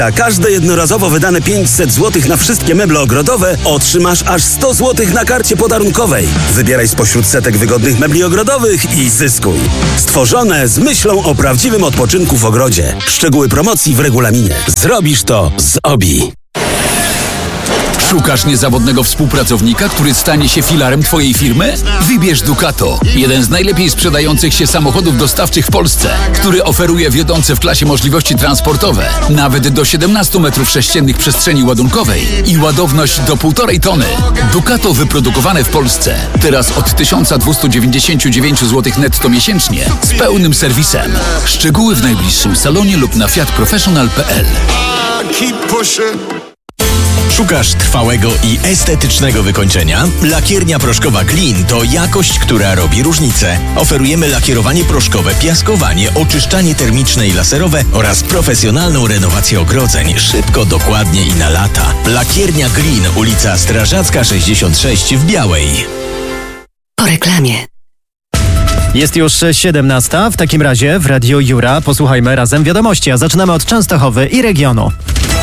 A każde jednorazowo wydane 500 zł na wszystkie meble ogrodowe otrzymasz aż 100 zł na karcie podarunkowej. Wybieraj spośród setek wygodnych mebli ogrodowych i zyskuj. Stworzone z myślą o prawdziwym odpoczynku w ogrodzie. Szczegóły promocji w regulaminie. Zrobisz to z OBI. Szukasz niezawodnego współpracownika, który stanie się filarem Twojej firmy? Wybierz Ducato, jeden z najlepiej sprzedających się samochodów dostawczych w Polsce, który oferuje wiodące w klasie możliwości transportowe, nawet do 17 m3 przestrzeni ładunkowej i ładowność do 1,5 tony. Ducato wyprodukowane w Polsce. Teraz od 1299 zł netto miesięcznie z pełnym serwisem. Szczegóły w najbliższym salonie lub na fiatprofessional.pl. Szukasz trwałego i estetycznego wykończenia? Lakiernia proszkowa Clean to jakość, która robi różnicę. Oferujemy lakierowanie proszkowe, piaskowanie, oczyszczanie termiczne i laserowe oraz profesjonalną renowację ogrodzeń. Szybko, dokładnie i na lata. Lakiernia Clean, ulica Strażacka 66 w Białej. Po reklamie. Jest już 17. W takim razie w Radiu Jura posłuchajmy razem wiadomości, a zaczynamy od Częstochowy i regionu.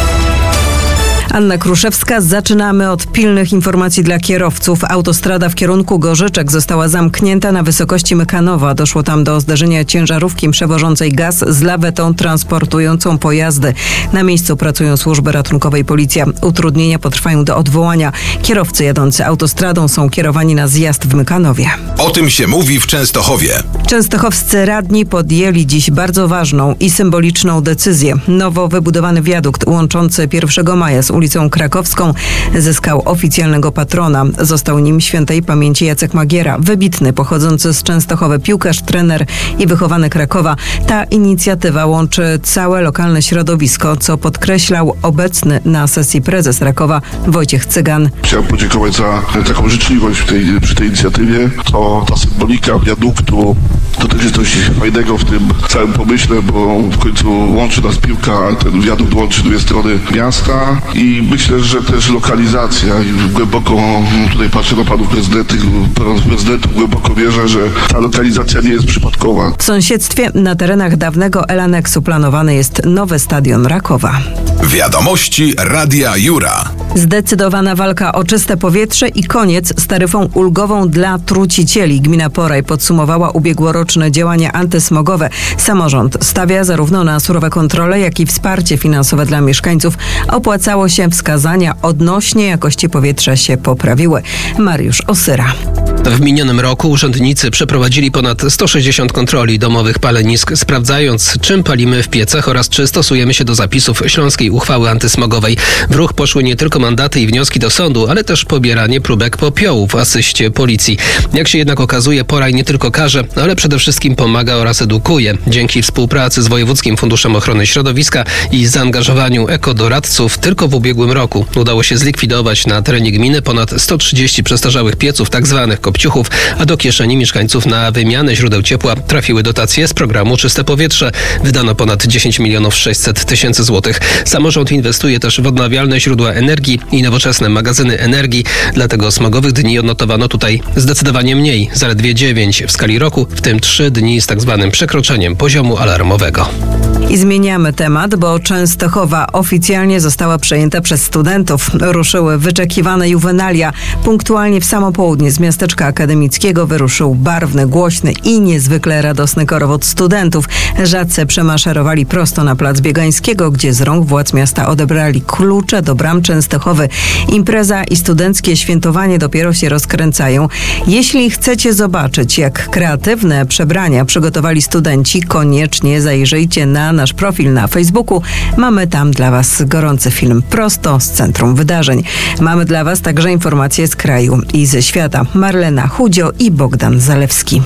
Anna Kruszewska. Zaczynamy od pilnych informacji dla kierowców. Autostrada w kierunku Gorzyczek została zamknięta na wysokości Mykanowa. Doszło tam do zdarzenia ciężarówki przewożącej gaz z lawetą transportującą pojazdy. Na miejscu pracują służby ratunkowe i policja. Utrudnienia potrwają do odwołania. Kierowcy jadący autostradą są kierowani na zjazd w Mykanowie. O tym się mówi w Częstochowie. Częstochowscy radni podjęli dziś bardzo ważną i symboliczną decyzję. Nowo wybudowany wiadukt łączący 1 maja z ulicą Krakowską zyskał oficjalnego patrona. Został nim świętej pamięci Jacek Magiera, wybitny, pochodzący z Częstochowy piłkarz, trener i wychowany Krakowa. Ta inicjatywa łączy całe lokalne środowisko, co podkreślał obecny na sesji prezes Rakowa Wojciech Cygan. Chciałem podziękować za taką życzliwość przy tej inicjatywie. To ta symbolika wiaduktu to też jest coś fajnego w tym całym pomyśle, bo w końcu łączy nas piłka, ten wiadukt łączy dwie strony miasta i myślę, że też lokalizacja i głęboko tutaj patrzę na panów prezydentów, głęboko wierzę, że ta lokalizacja nie jest przypadkowa. W sąsiedztwie na terenach dawnego Elaneksu planowany jest nowy stadion Rakowa. Wiadomości Radia Jura. Zdecydowana walka o czyste powietrze i koniec z taryfą ulgową dla trucicieli. Gmina Poraj podsumowała ubiegłoroczne działania antysmogowe. Samorząd stawia zarówno na surowe kontrole, jak i wsparcie finansowe dla mieszkańców. Opłacało się, wskazania odnośnie jakości powietrza się poprawiły. Mariusz Osyra. W minionym roku urzędnicy przeprowadzili ponad 160 kontroli domowych palenisk, sprawdzając, czym palimy w piecach oraz czy stosujemy się do zapisów śląskiej uchwały antysmogowej. W ruch poszły nie tylko mandaty i wnioski do sądu, ale też pobieranie próbek popiołu w asyście policji. Jak się jednak okazuje, Poraj nie tylko karze, ale przede wszystkim pomaga oraz edukuje. Dzięki współpracy z Wojewódzkim Funduszem Ochrony Środowiska i zaangażowaniu ekodoradców tylko w ubiegłym roku udało się zlikwidować na terenie gminy ponad 130 przestarzałych pieców, tzw. kopciuchów, a do kieszeni mieszkańców na wymianę źródeł ciepła trafiły dotacje z programu Czyste Powietrze. Wydano ponad 10 600 000 złotych. Samorząd inwestuje też w odnawialne źródła energii i nowoczesne magazyny energii, dlatego smogowych dni odnotowano tutaj zdecydowanie mniej, zaledwie 9 w skali roku, w tym 3 dni z tzw. przekroczeniem poziomu alarmowego. I zmieniamy temat, bo Częstochowa oficjalnie została przejęta przez studentów. Ruszyły wyczekiwane juwenalia. Punktualnie w samo południe z miasteczka akademickiego wyruszył barwny, głośny i niezwykle radosny korowód studentów. Żadce przemaszerowali prosto na plac Biegańskiego, gdzie z rąk władz miasta odebrali klucze do bram Częstochowy. Impreza i studenckie świętowanie dopiero się rozkręcają. Jeśli chcecie zobaczyć, jak kreatywne przebrania przygotowali studenci, koniecznie zajrzyjcie na nasz profil na Facebooku. Mamy tam dla Was gorący film prosto z centrum wydarzeń. Mamy dla Was także informacje z kraju i ze świata. Marlena Chudzio i Bogdan Zalewski.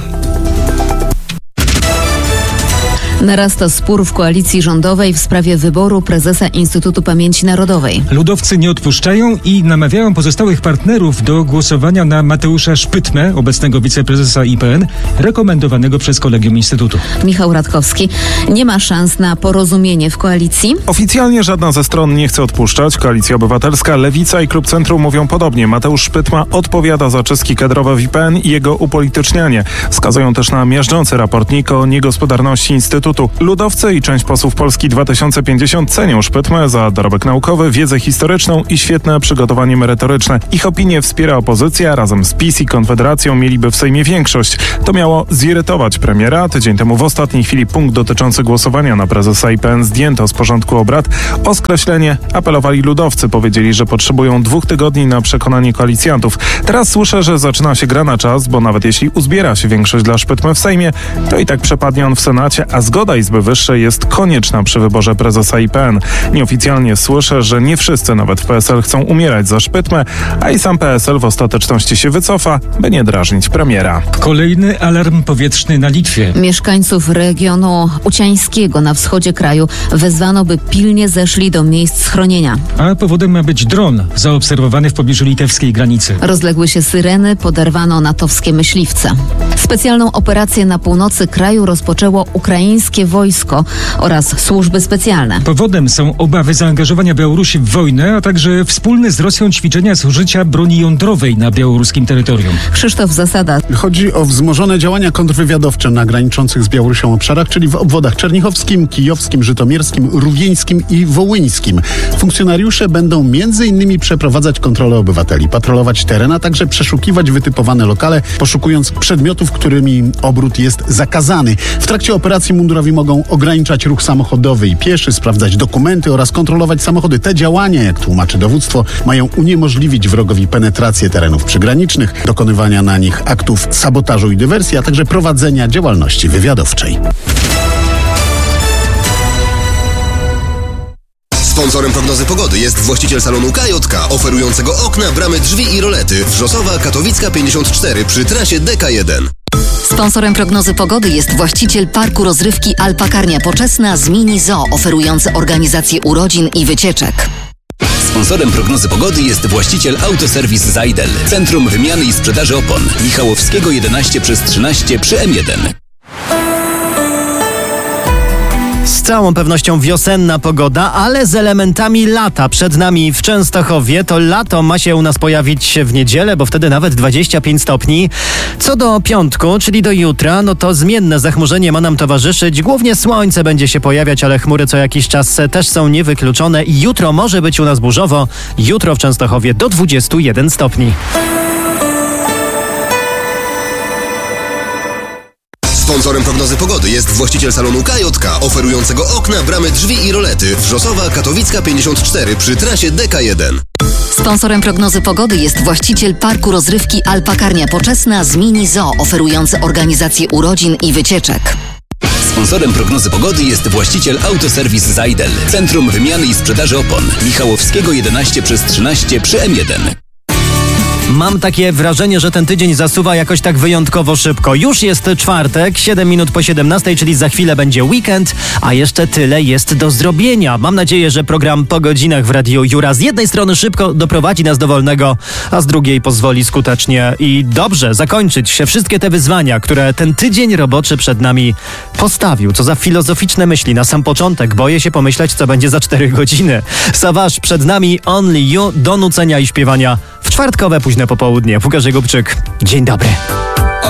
Narasta spór w koalicji rządowej w sprawie wyboru prezesa Instytutu Pamięci Narodowej. Ludowcy nie odpuszczają i namawiają pozostałych partnerów do głosowania na Mateusza Szpytmę, obecnego wiceprezesa IPN, rekomendowanego przez Kolegium Instytutu. Michał Radkowski. Nie ma szans na porozumienie w koalicji? Oficjalnie żadna ze stron nie chce odpuszczać. Koalicja Obywatelska, Lewica i Klub Centrum mówią podobnie. Mateusz Szpytma odpowiada za czystki kadrowe w IPN i jego upolitycznianie. Wskazują też na miażdżący raport NIK o niegospodarności Instytutu Instytutu. Ludowcy i część posłów Polski 2050 cenią Szpytmę za dorobek naukowy, wiedzę historyczną i świetne przygotowanie merytoryczne. Ich opinię wspiera opozycja, razem z PiS i Konfederacją mieliby w Sejmie większość. To miało zirytować premiera. Tydzień temu w ostatniej chwili punkt dotyczący głosowania na prezesa IPN zdjęto z porządku obrad. O skreślenie apelowali ludowcy. Powiedzieli, że potrzebują 2 tygodni na przekonanie koalicjantów. Teraz słyszę, że zaczyna się gra na czas, bo nawet jeśli uzbiera się większość dla Szpytmy w Sejmie, to i tak przepadnie on w Senacie, a zgoda Izby Wyższej jest konieczna przy wyborze prezesa IPN. Nieoficjalnie słyszę, że nie wszyscy nawet w PSL chcą umierać za Szpytmę, a i sam PSL w ostateczności się wycofa, by nie drażnić premiera. Kolejny alarm powietrzny na Litwie. Mieszkańców regionu uciańskiego na wschodzie kraju wezwano, by pilnie zeszli do miejsc schronienia. A powodem ma być dron zaobserwowany w pobliżu litewskiej granicy. Rozległy się syreny, poderwano natowskie myśliwce. Specjalną operację na północy kraju rozpoczęło ukraińskie wojsko oraz służby specjalne. Powodem są obawy zaangażowania Białorusi w wojnę, a także wspólne z Rosją ćwiczenia z użycia broni jądrowej na białoruskim terytorium. Krzysztof Zasada. Chodzi o wzmożone działania kontrwywiadowcze na graniczących z Białorusią obszarach, czyli w obwodach czernichowskim, kijowskim, żytomierskim, rówieńskim i wołyńskim. Funkcjonariusze będą m.in. przeprowadzać kontrolę obywateli, patrolować teren, a także przeszukiwać wytypowane lokale, poszukując przedmiotów, którymi obrót jest zakazany. W trakcie operacji mundurowi mogą ograniczać ruch samochodowy i pieszy, sprawdzać dokumenty oraz kontrolować samochody. Te działania, jak tłumaczy dowództwo, mają uniemożliwić wrogowi penetrację terenów przygranicznych, dokonywania na nich aktów sabotażu i dywersji, a także prowadzenia działalności wywiadowczej. Sponsorem prognozy pogody jest właściciel salonu KJK, oferującego okna, bramy, drzwi i rolety. Wrzosowa, Katowicka 54 przy trasie DK1. Sponsorem prognozy pogody jest właściciel parku rozrywki Alpakarnia Poczesna z Mini Zoo, oferujący organizację urodzin i wycieczek. Sponsorem prognozy pogody jest właściciel Autoserwis Zajdel, Centrum Wymiany i Sprzedaży Opon, Michałowskiego 11/13 przy M1. Z całą pewnością wiosenna pogoda, ale z elementami lata. Przed nami w Częstochowie to lato ma się u nas pojawić w niedzielę, bo wtedy nawet 25 stopni. Co do piątku, czyli do jutra, no to zmienne zachmurzenie ma nam towarzyszyć. Głównie słońce będzie się pojawiać, ale chmury co jakiś czas też są niewykluczone i jutro może być u nas burzowo. Jutro w Częstochowie do 21 stopni. Sponsorem prognozy pogody jest właściciel salonu KJK, oferującego okna, bramy, drzwi i rolety. Wrzosowa, Katowicka 54 przy trasie DK1. Sponsorem prognozy pogody jest właściciel parku rozrywki Alpakarnia Poczesna z Mini Zoo, oferujący organizację urodzin i wycieczek. Sponsorem prognozy pogody jest właściciel Autoserwis Zajdel, Centrum Wymiany i Sprzedaży Opon, Michałowskiego 11/13 przy M1. Mam takie wrażenie, że ten tydzień zasuwa jakoś tak wyjątkowo szybko. Już jest czwartek, 7 minut po 17, czyli za chwilę będzie weekend, a jeszcze tyle jest do zrobienia. Mam nadzieję, że program Po godzinach w Radiu Jura z jednej strony szybko doprowadzi nas do wolnego, a z drugiej pozwoli skutecznie i dobrze zakończyć się wszystkie te wyzwania, które ten tydzień roboczy przed nami postawił. Co za filozoficzne myśli na sam początek. Boję się pomyśleć, co będzie za 4 godziny. Savage przed nami, Only You, do nucenia i śpiewania w czwartkowe późne popołudnie. Łukasz Gubczyk, dzień dobry.